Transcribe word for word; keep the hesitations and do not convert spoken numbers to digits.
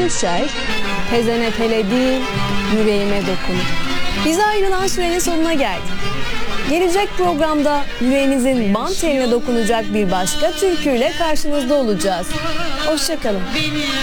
düşer, tezene tele değil, yüreğime dokunur. Bize ayrılan sürenin sonuna geldik. Gelecek programda yüreğinizin bant teline dokunacak bir başka türküyle karşınızda olacağız. Hoşça kalın.